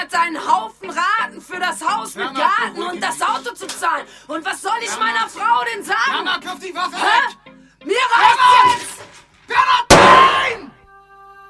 Monat einen Haufen Raten für das Haus mit Garten und das Auto zu zahlen. Und was soll ich meiner Frau denn sagen? Mama, kauf die Waffe Hä? weg! Mir